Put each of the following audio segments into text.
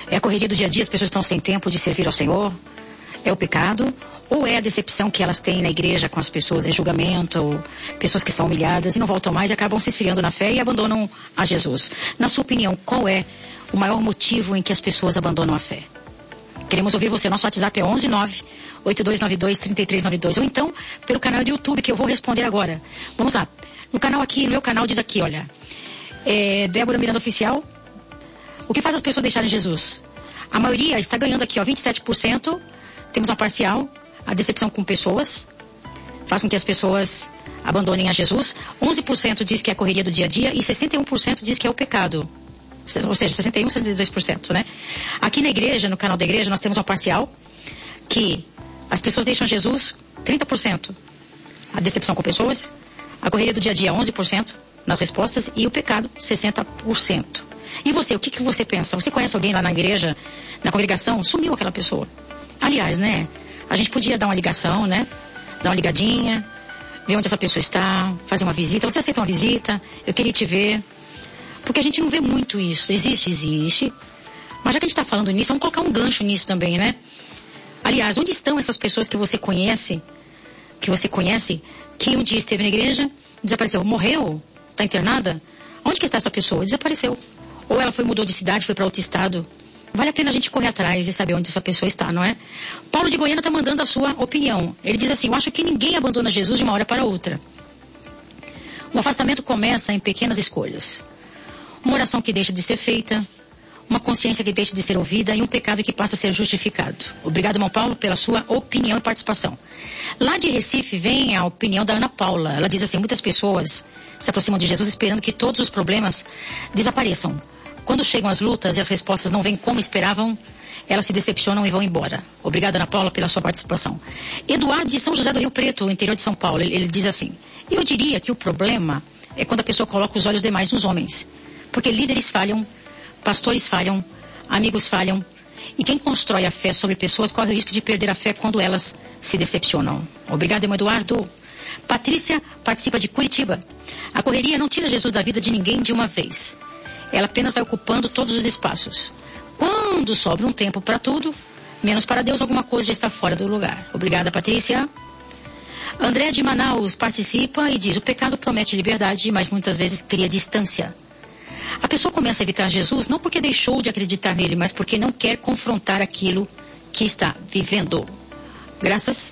É a correria do dia a dia, as pessoas estão sem tempo de servir ao Senhor? É o pecado? Ou é a decepção que elas têm na igreja com as pessoas, é julgamento, ou pessoas que são humilhadas e não voltam mais e acabam se esfriando na fé e abandonam a Jesus? Na sua opinião, qual é o maior motivo em que as pessoas abandonam a fé? Queremos ouvir você. Nosso WhatsApp é 119-8292-3392. Ou então, pelo canal do YouTube, que eu vou responder agora. Vamos lá. No canal aqui, no meu canal, diz aqui, olha. Débora Miranda Oficial. O que faz as pessoas deixarem Jesus? A maioria está ganhando aqui, ó, 27%. Temos uma parcial. A decepção com pessoas. Faz com que as pessoas abandonem a Jesus. 11% diz que é a correria do dia a dia. E 61% diz que é o pecado. Ou seja, 61%, 62%, né? Aqui na igreja, no canal da igreja, nós temos uma parcial que as pessoas deixam Jesus 30%. A decepção com pessoas, a correria do dia a dia 11% nas respostas e o pecado 60%. E você, o que você pensa? Você conhece alguém lá na igreja, na congregação? Sumiu aquela pessoa. Aliás, né? A gente podia dar uma ligação, né? Dar uma ligadinha, ver onde essa pessoa está, fazer uma visita. Você aceita uma visita? Eu queria te ver. Porque a gente não vê muito isso. Existe. Mas já que a gente está falando nisso, vamos colocar um gancho nisso também, né? Aliás, onde estão essas pessoas que você conhece, que um dia esteve na igreja, desapareceu, morreu, está internada? Onde que está essa pessoa? Desapareceu. Ou ela mudou de cidade, foi para outro estado. Vale a pena a gente correr atrás e saber onde essa pessoa está, não é? Paulo de Goiânia está mandando a sua opinião. Ele diz assim: eu acho que ninguém abandona Jesus de uma hora para outra. O afastamento começa em pequenas escolhas. Uma oração que deixa de ser feita, uma consciência que deixa de ser ouvida e um pecado que passa a ser justificado. Obrigado, irmão Paulo, pela sua opinião e participação. Lá de Recife vem a opinião da Ana Paula. Ela diz assim: muitas pessoas se aproximam de Jesus esperando que todos os problemas desapareçam. Quando chegam as lutas e as respostas não vêm como esperavam, elas se decepcionam e vão embora. Obrigada, Ana Paula, pela sua participação. Eduardo de São José do Rio Preto, interior de São Paulo, ele diz assim: eu diria que o problema é quando a pessoa coloca os olhos demais nos homens. Porque líderes falham, pastores falham, amigos falham. E quem constrói a fé sobre pessoas corre o risco de perder a fé quando elas se decepcionam. Obrigado, irmão Eduardo. Patrícia participa de Curitiba. A correria não tira Jesus da vida de ninguém de uma vez. Ela apenas vai ocupando todos os espaços. Quando sobra um tempo para tudo, menos para Deus, alguma coisa já está fora do lugar. Obrigada, Patrícia. André de Manaus participa e diz: o pecado promete liberdade, mas muitas vezes cria distância. A pessoa começa a evitar Jesus não porque deixou de acreditar nele, mas porque não quer confrontar aquilo que está vivendo. Graças.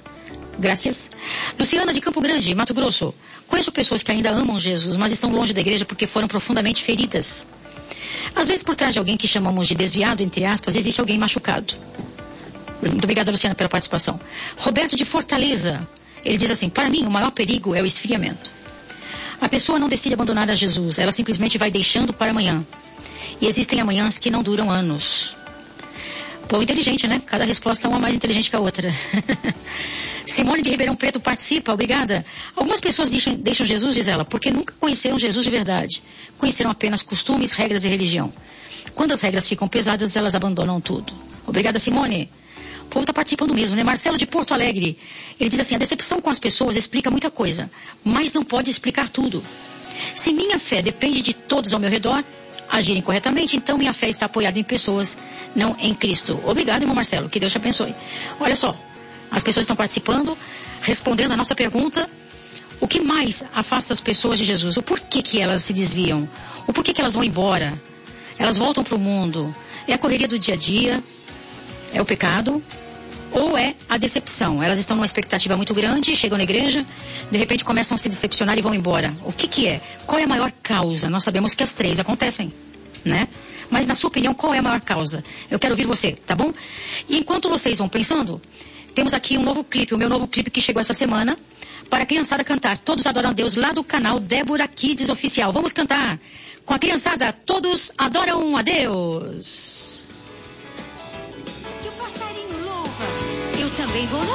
Luciana de Campo Grande, Mato Grosso. Conheço pessoas que ainda amam Jesus, mas estão longe da igreja porque foram profundamente feridas. Às vezes, por trás de alguém que chamamos de desviado, entre aspas, existe alguém machucado. Muito obrigada, Luciana, pela participação. Roberto de Fortaleza, ele diz assim: para mim, o maior perigo é o esfriamento. A pessoa não decide abandonar a Jesus, ela simplesmente vai deixando para amanhã. E existem amanhãs que não duram anos. Povo inteligente, né? Cada resposta é uma mais inteligente que a outra. Simone de Ribeirão Preto participa, obrigada. Algumas pessoas deixam Jesus, diz ela, porque nunca conheceram Jesus de verdade. Conheceram apenas costumes, regras e religião. Quando as regras ficam pesadas, elas abandonam tudo. Obrigada, Simone. O povo está participando mesmo, né? Marcelo de Porto Alegre, ele diz assim: a decepção com as pessoas explica muita coisa, mas não pode explicar tudo. Se minha fé depende de todos ao meu redor agirem corretamente, então minha fé está apoiada em pessoas, não em Cristo. Obrigado, irmão Marcelo, que Deus te abençoe. Olha só, as pessoas estão participando, respondendo a nossa pergunta: o que mais afasta as pessoas de Jesus? O porquê que elas se desviam? O porquê que elas vão embora? Elas voltam para o mundo? É a correria do dia a dia? É o pecado? Ou é a decepção? Elas estão numa expectativa muito grande, chegam na igreja, de repente começam a se decepcionar e vão embora. O que é? Qual é a maior causa? Nós sabemos que as três acontecem, né? Mas na sua opinião, qual é a maior causa? Eu quero ouvir você, tá bom? E enquanto vocês vão pensando, temos aqui um novo clipe, o meu novo clipe que chegou essa semana, para a criançada cantar. Todos adoram a Deus, lá do canal Débora Kids Oficial. Vamos cantar com a criançada. Todos adoram a Deus. Se o passarinho louva, eu também vou louvar.